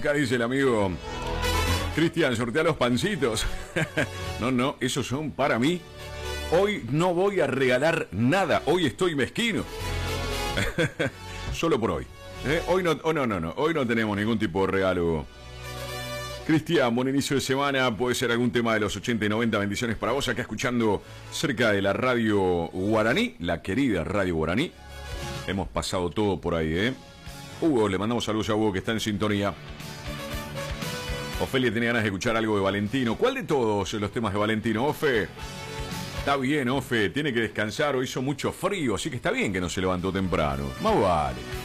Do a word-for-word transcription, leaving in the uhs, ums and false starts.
Acá dice el amigo Cristian, sortea los pancitos. No, no, esos son para mí. Hoy no voy a regalar nada. Hoy estoy mezquino. Solo por hoy. ¿Eh? Hoy no, oh, no, no, no. Hoy no tenemos ningún tipo de regalo. Cristian, buen inicio de semana. Puede ser algún tema de los ochenta y noventa. Bendiciones para vos. Acá escuchando cerca de la radio Guaraní, la querida radio Guaraní. Hemos pasado todo por ahí, ¿eh? Hugo, le mandamos saludos a Hugo que está en sintonía. Ofelia tiene ganas de escuchar algo de Valentino. ¿Cuál de todos los temas de Valentino, Ofe? Está bien, Ofe, tiene que descansar. Hoy hizo mucho frío, así que está bien que no se levantó temprano. Más vale.